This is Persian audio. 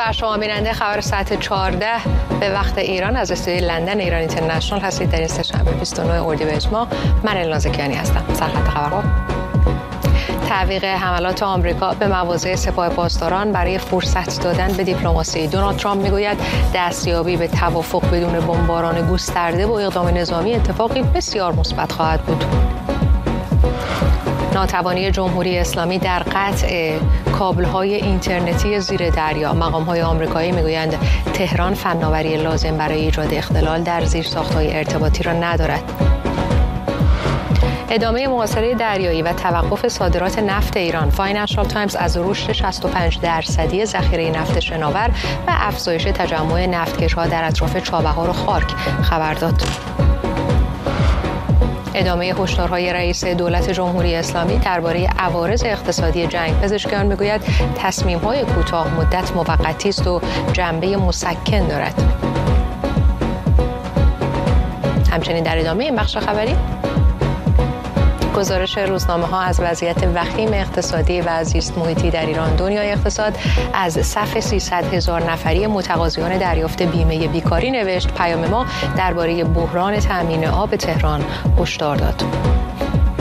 بر شما بیننده خبر ساعت 14 به وقت ایران از استودیوی لندن ایران اینترنشنال هستید. در این سه‌شنبه 29 اردیبهشت ماه من النازکیانی هستم. سرخط خبرها: تعویق حملات آمریکا به مواضع سپاه پاسداران برای فرصت دادن به دیپلماسی. دونالد ترامپ میگوید دستیابی به توافق بدون بمباران گسترده و اقدام نظامی اتفاقی بسیار مثبت خواهد بود. ناتوانی جمهوری اسلامی در قطع کابل‌های اینترنتی زیر دریا. مقام‌های آمریکایی میگویند تهران فناوری لازم برای ایجاد اختلال در زیرساخت‌های ارتباطی را ندارد. ادامه محاصره دریایی و توقف صادرات نفت ایران. فاینانشال تایمز از رشد 65% ذخیره نفت شناور و افزایش تجمع نفتکش‌ها در اطراف چابهار و خارک خبر داد. ادامه هشدارهای رئیس دولت جمهوری اسلامی درباره عوارض اقتصادی جنگ. پزشکان میگوید تصمیم‌های کوتاه مدت موقتی است و جنبه مسکن دارد. همچنین در ادامه این بخش خبری گزارش روزنامه‌ها از وضعیت وخیم اقتصادی و زیست محیطی در ایران. دنیای اقتصاد از صف 300,000 نفری متقاضیان دریافت بیمه بیکاری نوشت. پیام ما درباره بحران تامین آب تهران هشدار داد.